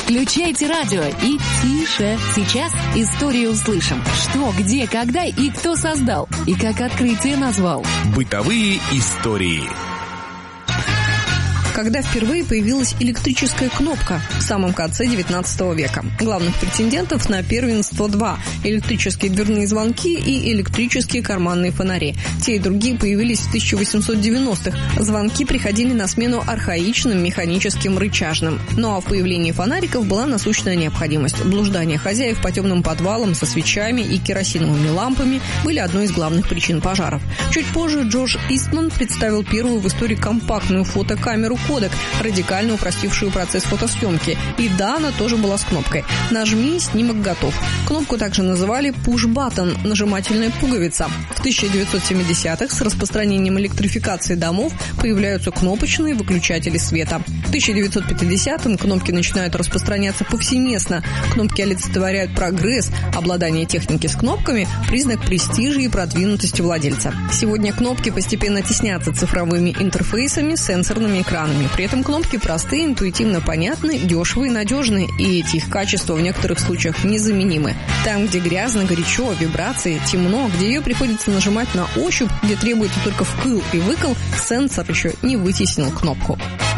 Включайте радио и тише. Сейчас историю услышим. Что, где, когда и кто создал. И как открытие назвал. Бытовые истории. Когда впервые появилась электрическая кнопка в самом конце XIX века. Главных претендентов на первенство два – электрические дверные звонки и электрические карманные фонари. Те и другие появились в 1890-х. Звонки приходили на смену архаичным механическим рычажным. Ну а в появлении фонариков была насущная необходимость. Блуждание хозяев по темным подвалам со свечами и керосиновыми лампами были одной из главных причин пожаров. Чуть позже Джордж Истман представил первую в истории компактную фотокамеру Kodak, радикально упростившую процесс фотосъемки. И да, она тоже была с кнопкой. Нажми, снимок готов. Кнопку также называли push-button, нажимательная пуговица. В 1970-х с распространением электрификации домов появляются кнопочные выключатели света. В 1950-м кнопки начинают распространяться повсеместно. Кнопки олицетворяют прогресс. Обладание техники с кнопками – признак престижа и продвинутости владельца. Сегодня кнопки постепенно теснятся цифровыми интерфейсами, сенсорными экранами. При этом кнопки простые, интуитивно понятны, дешевые и надежные, и эти их качества в некоторых случаях незаменимы. Там, где грязно, горячо, вибрации, темно, где ее приходится нажимать на ощупь, где требуется только вкл и выкл, сенсор еще не вытеснил кнопку.